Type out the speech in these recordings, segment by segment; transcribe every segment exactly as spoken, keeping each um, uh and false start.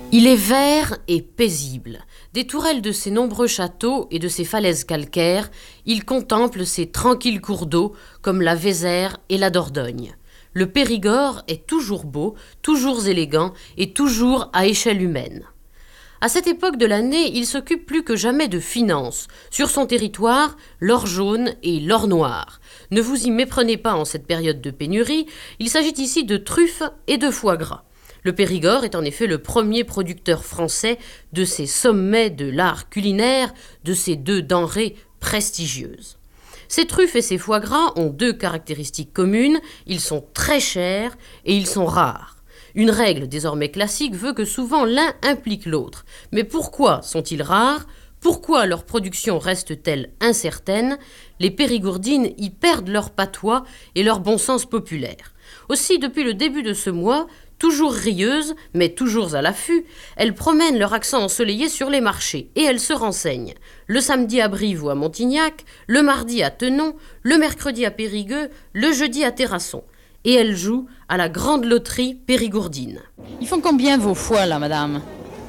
Il est vert et paisible. Des tourelles de ses nombreux châteaux et de ses falaises calcaires, il contemple ses tranquilles cours d'eau comme la Vézère et la Dordogne. Le Périgord est toujours beau, toujours élégant et toujours à échelle humaine. À cette époque de l'année, il s'occupe plus que jamais de finances. Sur son territoire, l'or jaune et l'or noir. Ne vous y méprenez pas en cette période de pénurie, il s'agit ici de truffes et de foie gras. Le Périgord est en effet le premier producteur français de ces sommets de l'art culinaire, de ces deux denrées prestigieuses. Ces truffes et ces foie gras ont deux caractéristiques communes, ils sont très chers et ils sont rares. Une règle désormais classique veut que souvent l'un implique l'autre. Mais pourquoi sont-ils rares ? Pourquoi leur production reste-t-elle incertaine ? Les périgourdines y perdent leur patois et leur bon sens populaire. Aussi, depuis le début de ce mois, toujours rieuses, mais toujours à l'affût, elles promènent leur accent ensoleillé sur les marchés et elles se renseignent. Le samedi à Brive ou à Montignac, le mardi à Thenon, le mercredi à Périgueux, le jeudi à Terrasson. Et elles jouent à la grande loterie périgourdine. Ils font combien vos foies là, madame ?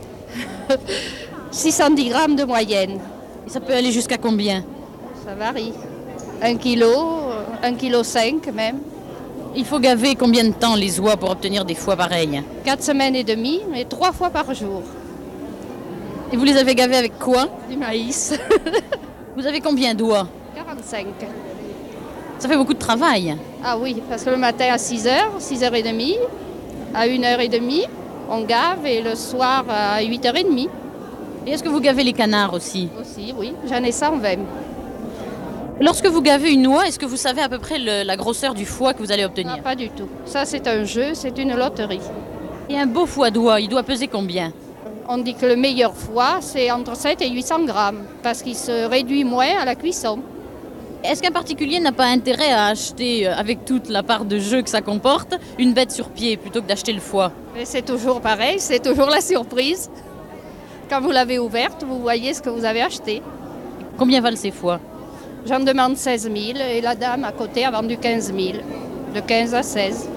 six cent dix grammes de moyenne. Et ça peut aller jusqu'à combien ? Ça varie. Un kilo, un kilo cinq même. Il faut gaver combien de temps les oies pour obtenir des foies pareils ? Quatre semaines et demie, mais trois fois par jour. Et vous les avez gavés avec quoi ? Du maïs. Vous avez combien d'oies ? quarante-cinq. Ça fait beaucoup de travail. Ah oui, parce que le matin à six heures, six heures trente, à une heure trente, on gave et le soir à huit heures trente. Et est-ce que vous gavez les canards aussi ? Aussi, oui. J'en ai cent vingt. Lorsque vous gavez une oie, est-ce que vous savez à peu près le, la grosseur du foie que vous allez obtenir ? Ah, pas du tout. Ça, c'est un jeu, c'est une loterie. Et un beau foie d'oie, il doit peser combien ? On dit que le meilleur foie, c'est entre sept et huit cents grammes, parce qu'il se réduit moins à la cuisson. Est-ce qu'un particulier n'a pas intérêt à acheter, avec toute la part de jeu que ça comporte, une bête sur pied plutôt que d'acheter le foie ? Mais c'est toujours pareil, c'est toujours la surprise. Quand vous l'avez ouverte, vous voyez ce que vous avez acheté. Combien valent ces foies ? J'en demande seize mille et la dame à côté a vendu quinze mille, de quinze à seize.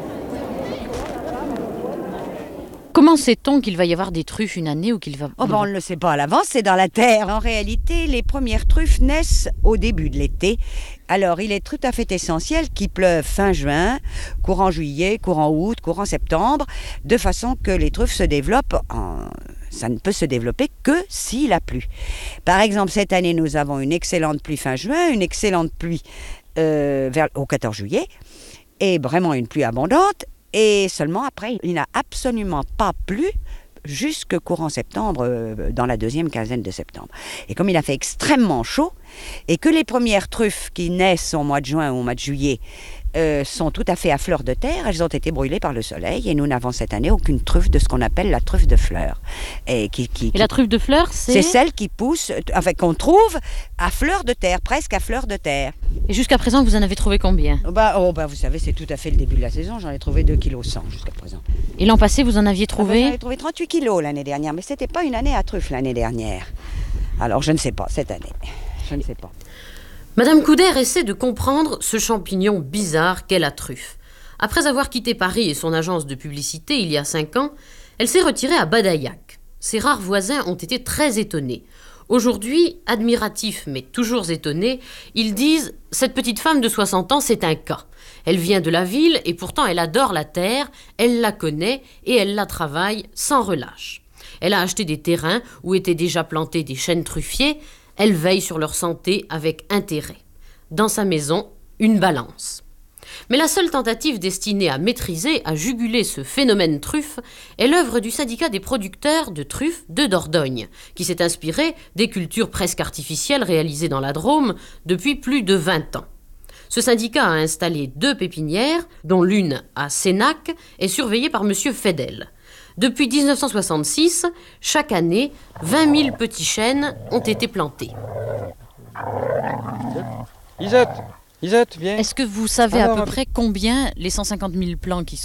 Comment sait-on qu'il va y avoir des truffes une année ou qu'il va... Oh ben on ne le sait pas à l'avance, c'est dans la terre. En réalité, les premières truffes naissent au début de l'été. Alors, il est tout à fait essentiel qu'il pleuve fin juin, courant juillet, courant août, courant septembre, de façon que les truffes se développent en... Ça ne peut se développer que s'il a plu. Par exemple, cette année, nous avons une excellente pluie fin juin, une excellente pluie euh, vers, au quatorze juillet, et vraiment une pluie abondante. Et seulement après, il n'a absolument pas plu jusque courant septembre, euh, dans la deuxième quinzaine de septembre. Et comme il a fait extrêmement chaud, et que les premières truffes qui naissent au mois de juin ou au mois de juillet euh, sont tout à fait à fleur de terre, elles ont été brûlées par le soleil, et nous n'avons cette année aucune truffe de ce qu'on appelle la truffe de fleurs. Et, qui, qui, et qui, la truffe de fleurs, c'est... C'est celle qui pousse, enfin qu'on trouve à fleur de terre, presque à fleur de terre. Et jusqu'à présent, vous en avez trouvé combien ? Oh bah, oh bah, vous savez, c'est tout à fait le début de la saison, j'en ai trouvé deux virgule cent kilos jusqu'à présent. Et l'an passé, vous en aviez trouvé ? Ah bah, j'en ai trouvé trente-huit kilos l'année dernière, mais c'était pas une année à truffe l'année dernière. Alors je ne sais pas, cette année, je ne sais pas. Madame Couder essaie de comprendre ce champignon bizarre qu'est la truffe. Après avoir quitté Paris et son agence de publicité il y a cinq ans, elle s'est retirée à Badaillac. Ses rares voisins ont été très étonnés. Aujourd'hui, admiratifs mais toujours étonnés, ils disent « Cette petite femme de soixante ans, c'est un cas. Elle vient de la ville et pourtant elle adore la terre, elle la connaît et elle la travaille sans relâche. Elle a acheté des terrains où étaient déjà plantés des chênes truffiers. Elle veille sur leur santé avec intérêt. Dans sa maison, une balance. » Mais la seule tentative destinée à maîtriser, à juguler ce phénomène truffe est l'œuvre du syndicat des producteurs de truffes de Dordogne, qui s'est inspiré des cultures presque artificielles réalisées dans la Drôme depuis plus de vingt ans. Ce syndicat a installé deux pépinières, dont l'une à Sénac est surveillée par M. Fedel. Depuis dix-neuf cent soixante-six, chaque année, vingt mille petits chênes ont été plantés. Isette, Isette, viens. Est-ce que vous savez Alors, à peu près combien les cent cinquante mille plants qui